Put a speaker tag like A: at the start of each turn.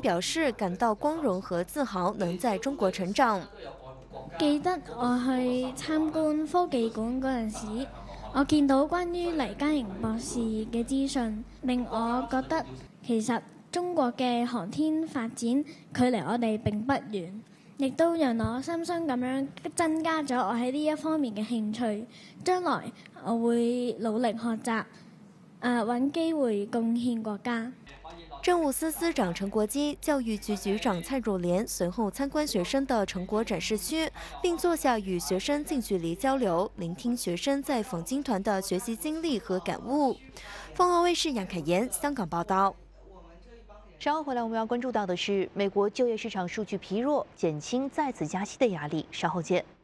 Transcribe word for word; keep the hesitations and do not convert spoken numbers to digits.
A: 表示感到光榮和自豪，能在中國成長。
B: 記得我去參觀科技館嗰陣時，我見到關於黎嘉瑩博士嘅資訊，令我覺得其實中國嘅航天發展距離我哋並不遠，亦都讓我深深咁樣增加咗我喺呢一方面嘅興趣。將來我會努力學習，誒揾機會貢獻國家。
A: 政務司司長陳國基、教育局局長蔡若蓮隨後參觀學生的成果展示區，並坐下與學生近距離交流，聆聽學生在訪京團的學習經歷和感悟。鳳凰衛視楊凱妍香港報道。
C: 稍後回來，我們要關注到的是美國就業市場數據疲弱，減輕再次加息的壓力。稍後見。